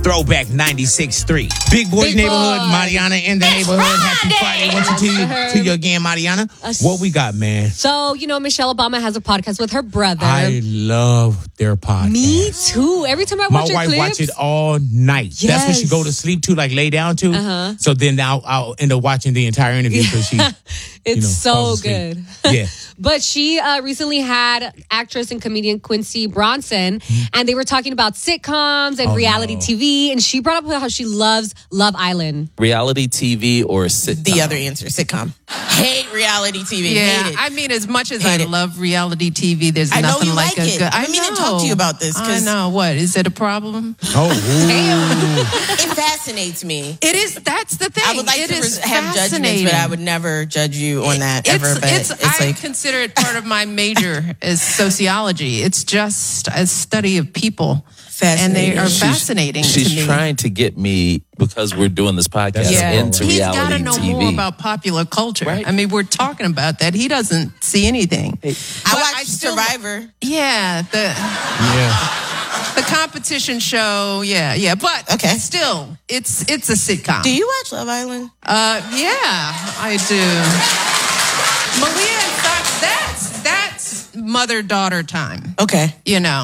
Throwback 96.3. Big Boy Neighborhood, Mariana in the neighborhood. Happy Friday. Once to you again, Mariana. What we got, man? So, Michelle Obama has a podcast with her brother. I love their podcast. Me too. Every time I watch my wife watch it all night. Yes. That's what she go to sleep to, like lay down to. So then I'll end up watching the entire interview because she it's so good. Yeah. But she recently had actress and comedian Quincy Bronson, and they were talking about sitcoms and reality TV, and she brought up how she loves Love Island. Reality TV or sitcom? The other answer, sitcom. Hate reality TV. Yeah, Hate it. I mean, as much as I love reality TV, there's nothing you like like a it. good. I mean to talk to you about this. I know. What is it a problem? It fascinates me. It is. That's the thing. I would like it to is have judgments, but I would never judge you on that ever. I consider it part of my major is sociology. It's just a study of people, and they are fascinating to me. She's trying to get me, because we're doing this podcast, into He's reality got to know TV. more about popular culture. Right. I mean, we're talking about that. He doesn't see anything. I watched Survivor. Yeah, the competition show. Yeah, but still, it's a sitcom. Do you watch Love Island? Yeah, I do. Malia and Fox, that's mother-daughter time. Okay.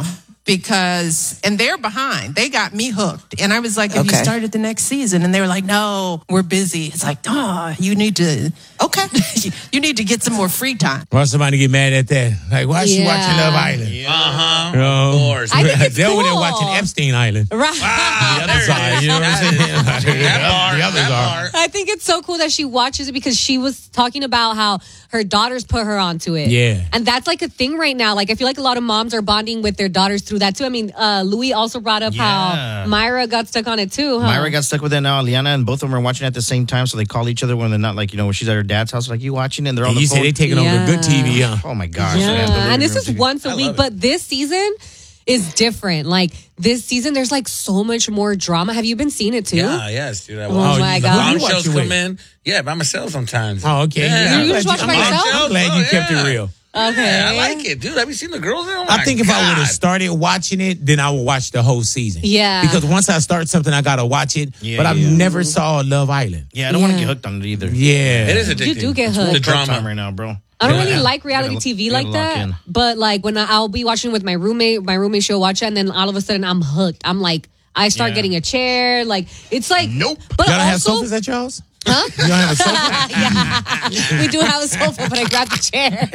Because, and they're behind. They got me hooked. And I was like, have you started the next season? And they were like, no, we're busy. It's like, you need to. Okay. You need to get some more free time. Why somebody get mad at that? Like, why is she watching Love Island? Of course. I think it's They're cool. over there watching Epstein Island. Right. The other side, you know what I'm saying? The others are. I think it's so cool that she watches it because she was talking about how her daughters put her onto it. Yeah. And that's like a thing right now. Like, I feel like a lot of moms are bonding with their daughters through that too. I mean, Louis also brought up how Myra got stuck on it too, huh? Myra got stuck with it now, Liana, and both of them are watching at the same time, so they call each other when they're not, like, when she's at her dad's house, like, you watching it? And they're on the You phone. say they taking over the good TV, huh? Oh, my gosh. Yeah. And this is once a week, but this season is different. Like, this season, there's like so much more drama. Have you been seeing it too? Yeah, yes, dude. Oh my God. Bombshells come in. Yeah, by myself sometimes. Oh, okay. Yeah. You just watch by yourself? I'm glad you kept it real. Okay. Yeah, I like it, dude. Have you seen the girls? Oh I think if I would have started watching it, then I would watch the whole season. Yeah. Because once I start something, I gotta watch it. Yeah, but I've never saw Love Island. Yeah, I don't want to get hooked on it either. Yeah. It is addicting. You do get It's hooked. The drama drama right now, bro. I don't really like reality TV like gotta lock that. in. But like when I'll be watching with my roommate she'll watch it, and then all of a sudden I'm hooked. I'm like, I start getting a chair. Like, it's like, Nope. But Y'all don't have also, sofas at your house? huh? You don't have a sofa? Yeah, we do have a sofa, but I grab the chair.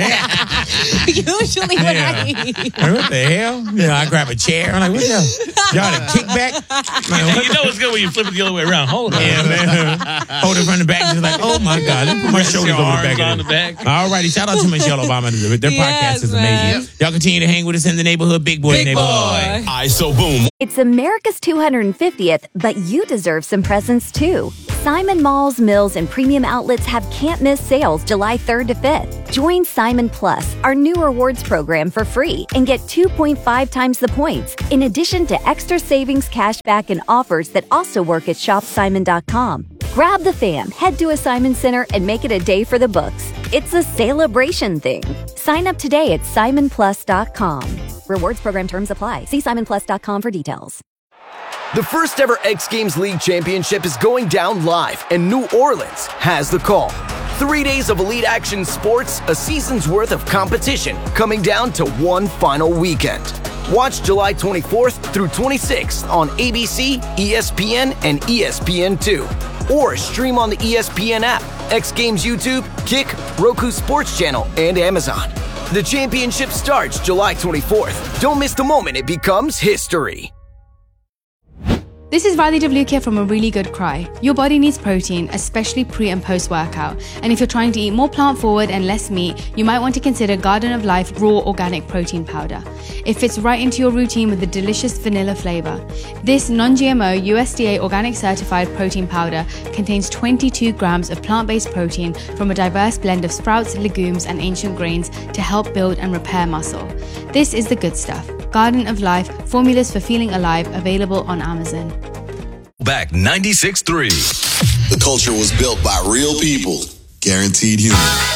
Usually when I eat. Like, what the hell? Yeah, I grab a chair. I'm like, what's up? Y'all the kickback? Like, You know it's good when you flip it the other way around. Hold on. yeah, man. Hold it from the back. Just like, oh my God. Let me put my shoulders over the back on of the it. back. All righty. Shout out to Michelle Obama. Their podcast is amazing. man. Y'all continue to hang with us in the neighborhood. Big Boy neighborhood. ISO Boom. It's America's 250th, but you deserve some presents too. Simon Malls, Mills, and premium outlets have can't-miss sales July 3rd to 5th. Join Simon Plus, our new rewards program, for free and get 2.5 times the points, in addition to extra savings, cashback, and offers that also work at shopsimon.com. Grab the fam, head to a Simon Center, and make it a day for the books. It's a celebration thing. Sign up today at simonplus.com. Rewards program terms apply. See simonplus.com for details. The first ever X Games League Championship is going down live, and New Orleans has the call. 3 days of elite action sports, a season's worth of competition, coming down to one final weekend. Watch July 24th through 26th on ABC, ESPN, and ESPN2. Or stream on the ESPN app, X Games YouTube, Kick, Roku Sports Channel, and Amazon. The championship starts July 24th. Don't miss the moment it becomes history. This is Radhi Devlukia from A Really Good Cry. Your body needs protein, especially pre and post workout. And if you're trying to eat more plant forward and less meat, you might want to consider Garden of Life Raw Organic Protein Powder. It fits right into your routine with a delicious vanilla flavor. This non-GMO USDA organic certified protein powder contains 22 grams of plant-based protein from a diverse blend of sprouts, legumes, and ancient grains to help build and repair muscle. This is the good stuff. Garden of Life, formulas for feeling alive, available on Amazon. Back 96.3. The culture was built by real people. Guaranteed humor.